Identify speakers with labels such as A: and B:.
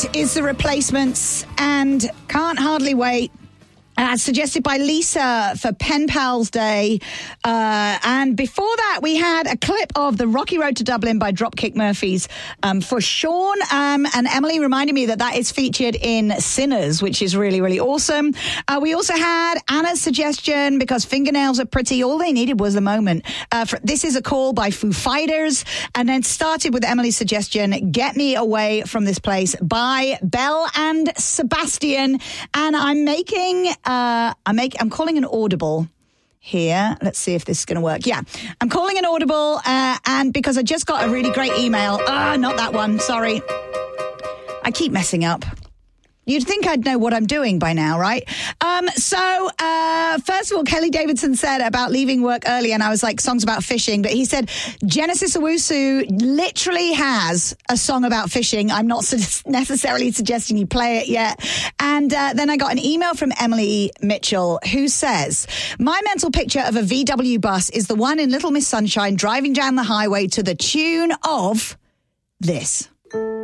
A: Tonight is The Replacements and Can't Hardly Wait. Suggested by Lisa for Pen Pals Day. And before that, we had a clip of The Rocky Road to Dublin by Dropkick Murphys for Sean. And Emily reminded me that that is featured in Sinners, which is really, really awesome. We also had Anna's suggestion, because fingernails are pretty. All they needed was the moment. This Is a Call by Foo Fighters. And then started with Emily's suggestion, Get Me Away from This Place by Belle and Sebastian. And I'm calling an audible here. Let's see if this is going to work. Yeah, I'm calling an audible, and because I just got a really great email. Not that one. Sorry. I keep messing up. You'd think I'd know what I'm doing by now, right? First of all, Kelly Davidson said about leaving work early, and I was like, songs about fishing. But he said Genesis Owusu literally has a song about fishing. I'm not necessarily suggesting you play it yet. And then I got an email from Emily Mitchell, who says, my mental picture of a VW bus is the one in Little Miss Sunshine driving down the highway to the tune of this.